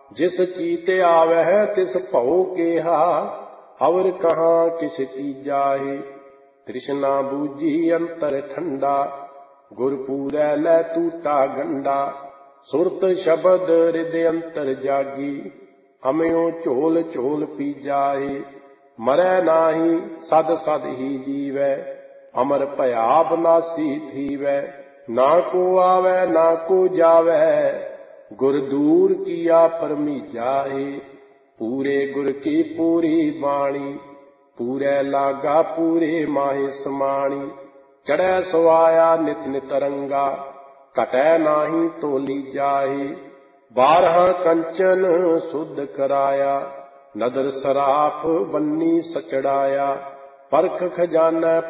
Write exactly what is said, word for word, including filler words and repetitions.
जिस चीते आवह तिस भौ केहा, अवर कहाँ किस चीजाहे। तृष्णा बूझी अंतर ठंडा, गुर पूरै लै टूटा गंडा। सुरत शबद हृदय अंतर जागी, अम्यो झोल झोल पी जाहे। मरै नाही सद सद ही जीवै, अमर भया बनासी थीवै। ना को आवै ना को जावै, गुर दूर किया परमीजा है। पूरे गुर की पूरी बाणी, पूरे लागा पूरे माहे समाणी। चढ़ै सवाया नित नित रंगा, घटै नाही तोली जाहे। बारह कंचन शुद्ध कराया, नदर सराफ बन्नी सचड़ाया। परख खजाना